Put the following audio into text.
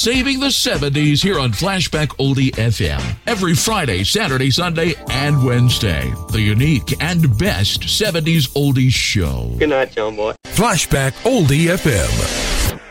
Saving the 70s here on Flashback Oldie FM. Every Friday, Saturday, Sunday, and Wednesday. The unique and best 70s oldies show. Good night, John Boy. Flashback Oldie FM.